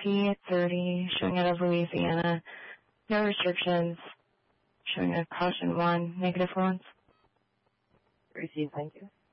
C30, showing out of Louisiana. No restrictions. Showing a caution 1, negative 1. Received, thank you.